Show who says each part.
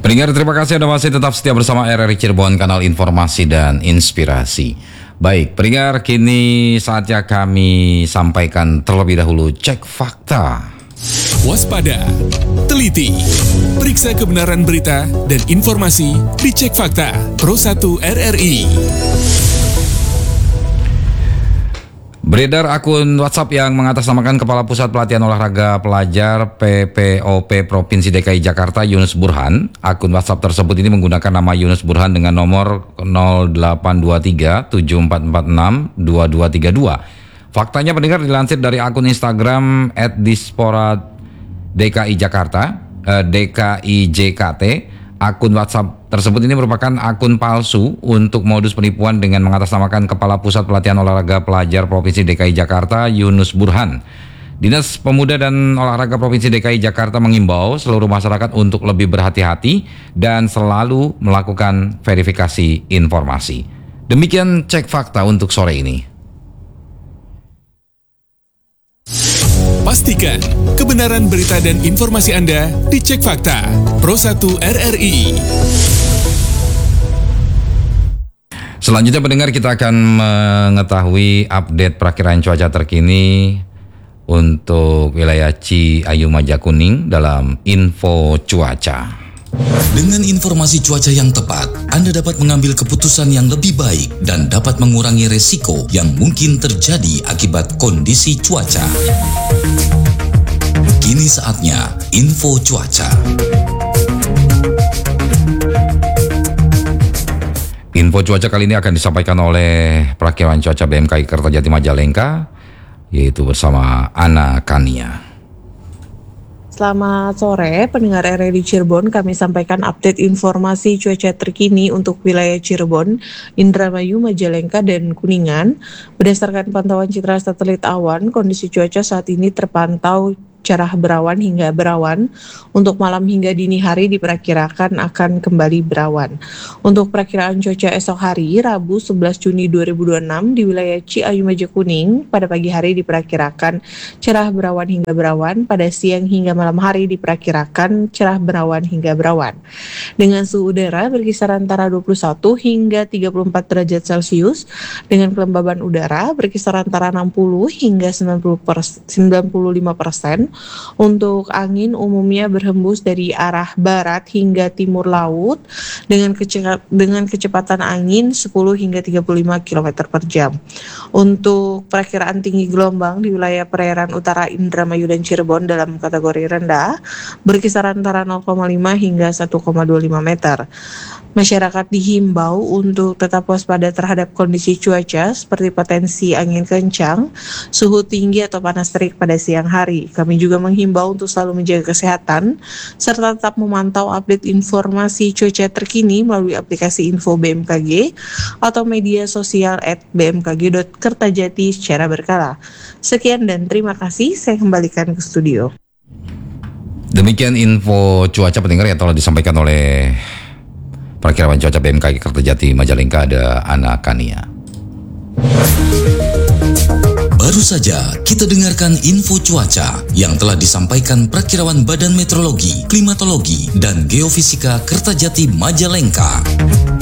Speaker 1: Pendengar, terima kasih Anda masih tetap setia bersama RRI Cirebon, kanal informasi dan inspirasi. Baik, pendengar, kini saatnya kami sampaikan terlebih dahulu cek fakta.
Speaker 2: Waspada, teliti, periksa kebenaran berita dan informasi di Cek Fakta Pro 1 RRI.
Speaker 1: Beredar akun WhatsApp yang mengatasnamakan Kepala Pusat Pelatihan Olahraga Pelajar PPOP Provinsi DKI Jakarta Yunus Burhan. Akun WhatsApp tersebut ini menggunakan nama Yunus Burhan dengan nomor 0823 7446 2232. Faktanya pendengar dilansir dari akun Instagram @dispora DKI Jakarta, DKIJKT. Akun WhatsApp tersebut ini merupakan akun palsu untuk modus penipuan dengan mengatasnamakan Kepala Pusat Pelatihan Olahraga Pelajar Provinsi DKI Jakarta Yunus Burhan. Dinas Pemuda dan Olahraga Provinsi DKI Jakarta mengimbau seluruh masyarakat untuk lebih berhati-hati dan selalu melakukan verifikasi informasi. Demikian cek fakta untuk sore ini.
Speaker 2: Pastikan kebenaran berita dan informasi Anda di Cek Fakta Pro 1 RRI.
Speaker 1: Selanjutnya pendengar, kita akan mengetahui update perakiraan cuaca terkini untuk wilayah Ciayu Majakuning dalam info cuaca.
Speaker 3: Dengan informasi cuaca yang tepat, Anda dapat mengambil keputusan yang lebih baik dan dapat mengurangi resiko yang mungkin terjadi akibat kondisi cuaca. Kini saatnya info cuaca.
Speaker 1: Info cuaca kali ini akan disampaikan oleh perakiraan cuaca BMKG Kertajati Majalengka, yaitu bersama Ana Kania.
Speaker 4: Selamat sore, pendengar RRI Cirebon. Kami sampaikan update informasi cuaca terkini untuk wilayah Cirebon, Indramayu, Majalengka, dan Kuningan. Berdasarkan pantauan citra satelit awan, kondisi cuaca saat ini terpantau cerah berawan hingga berawan. Untuk malam hingga dini hari diperkirakan akan kembali berawan. Untuk perakiraan cuaca esok hari, Rabu 11 Juni 2026 di wilayah Ciayu Majakuning, pada pagi hari diperkirakan cerah berawan hingga berawan, pada siang hingga malam hari diperkirakan cerah berawan hingga berawan. Dengan suhu udara berkisar antara 21 hingga 34 derajat Celcius, dengan kelembaban udara berkisar antara 60 hingga 95%. Untuk angin umumnya berhembus dari arah barat hingga timur laut dengan kecepatan angin 10 hingga 35 km per jam. Untuk perakiraan tinggi gelombang di wilayah perairan utara Indramayu dan Cirebon dalam kategori rendah berkisar antara 0,5 hingga 1,25 meter. Masyarakat dihimbau untuk tetap waspada terhadap kondisi cuaca seperti potensi angin kencang, suhu tinggi atau panas terik pada siang hari. Kami juga menghimbau untuk selalu menjaga kesehatan serta tetap memantau update informasi cuaca terkini melalui aplikasi info BMKG atau media sosial @bmkg.kertajati secara berkala. Sekian dan terima kasih, saya kembalikan ke studio.
Speaker 1: Demikian info cuaca pendengar yang telah disampaikan oleh perakiraan cuaca BMKG Kertajati Majalengka, ada Ana Kania.
Speaker 3: Baru saja kita dengarkan info cuaca yang telah disampaikan Perakiraan Badan Meteorologi, Klimatologi, dan Geofisika Kertajati Majalengka.